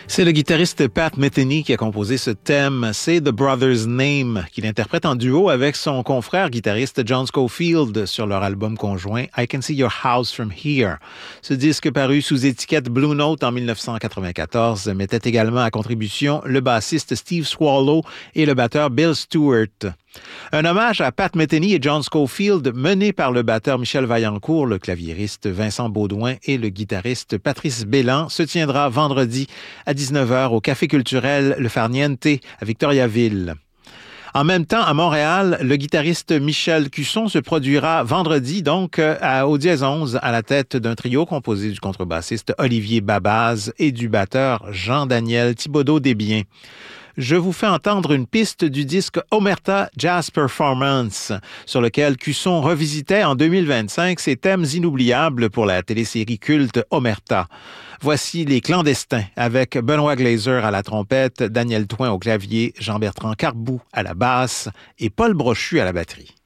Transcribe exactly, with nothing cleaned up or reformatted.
C'est le guitariste Pat Metheny qui a composé ce thème. C'est The Brothers' Name qu'il interprète en duo avec son confrère guitariste John Scofield sur leur album conjoint I Can See Your House From Here. Ce disque paru sous étiquette Blue Note en dix-neuf cent quatre-vingt-quatorze mettait également à contribution le bassiste Steve Swallow et le batteur Bill Stewart. Un hommage à Pat Metheny et John Scofield mené par le batteur Michel Vaillancourt, le claviériste Vincent Baudouin et le guitariste Patrice Bélan se tiendra vendredi à dix-neuf heures au Café culturel Le Farniente à Victoriaville. En même temps, à Montréal, le guitariste Michel Cusson se produira vendredi, donc, à, au Dièse onze, à la tête d'un trio composé du contrebassiste Olivier Babaz et du batteur Jean-Daniel Thibodeau-Desbiens. Je vous fais entendre une piste du disque Omerta Jazz Performance, sur lequel Cusson revisitait en deux mille vingt-cinq ses thèmes inoubliables pour la télésérie culte Omerta. Voici Les Clandestins, avec Benoît Glazer à la trompette, Daniel Thoin au clavier, Jean-Bertrand Carbou à la basse et Paul Brochu à la batterie.